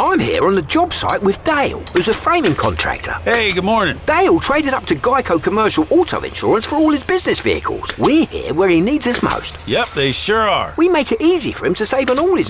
I'm here on the job site with Dale, who's a framing contractor. Hey, good morning. Dale traded up to Geico Commercial Auto Insurance for all his business vehicles. We're here where he needs us most. Yep, they sure are. We make it easy for him to save on all his